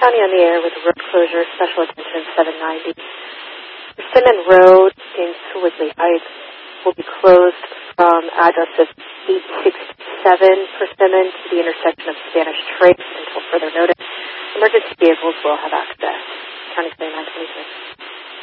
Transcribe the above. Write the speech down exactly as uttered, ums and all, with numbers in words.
County on the air with road closure, special attention seven ninety. Persimmon Road in Sewardley Heights will be closed from addresses eight sixty-seven Persimmon to the intersection of Spanish Trace until further notice. Emergency vehicles will have access. County Clear nine twenty-six.